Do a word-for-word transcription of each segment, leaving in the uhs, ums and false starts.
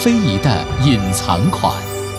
非遗的隐藏款。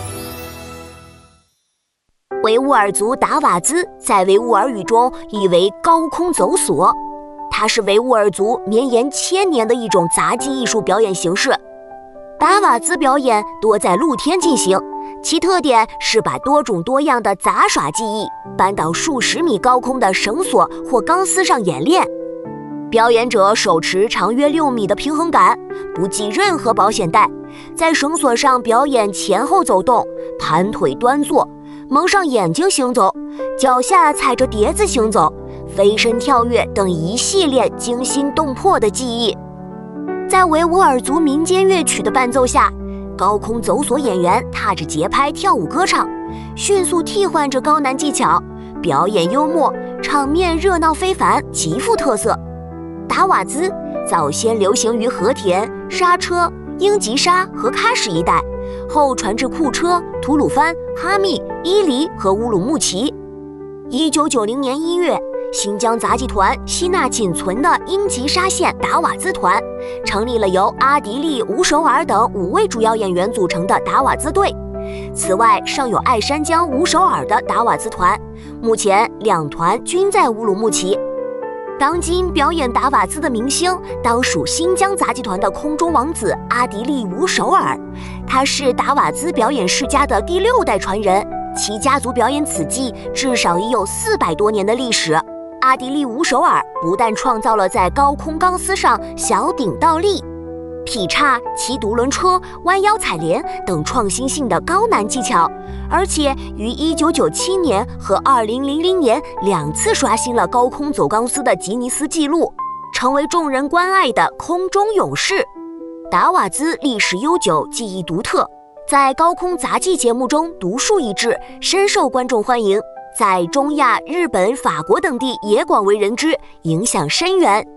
维吾尔族达瓦兹在维吾尔语中意为高空走索，它是维吾尔族绵延千年的一种杂技艺术表演形式。达瓦兹表演多在露天进行，其特点是把多种多样的杂耍技艺搬到数十米高空的绳索或钢丝上演练。表演者手持长约六米的平衡杆，不系任何保险带，在绳索上表演前后走动、盘腿端坐、蒙上眼睛行走、脚下踩着碟子行走、飞身跳跃等一系列惊心动魄的技艺。在维吾尔族民间乐曲的伴奏下，高空走索演员踏着节拍跳舞歌唱，迅速替换着高难技巧，表演幽默，场面热闹非凡，极富特色。达瓦兹早先流行于和田、沙车、英吉沙和喀什一带，后传至库车、吐鲁番、哈密、伊犁和乌鲁木齐。一九九零年一月，新疆杂技团吸纳仅存的英吉沙县达瓦兹团，成立了由阿迪力、吴首尔等五位主要演员组成的达瓦兹队。此外，尚有爱山江吴首尔的达瓦兹团，目前两团均在乌鲁木齐。当今表演达瓦兹的明星当属新疆杂技团的空中王子阿迪力吴首尔，他是达瓦兹表演世家的第六代传人，其家族表演此技至少已有四百多年的历史。阿迪力吴首尔不但创造了在高空钢丝上小顶倒立、劈叉、骑独轮车、弯腰采莲等创新性的高难技巧，而且于一九九七年和二零零零年两次刷新了高空走钢丝的吉尼斯纪录，成为众人关爱的空中勇士。达瓦兹历史悠久，技艺独特，在高空杂技节目中独树一帜，深受观众欢迎，在中亚、日本、法国等地也广为人知，影响深远。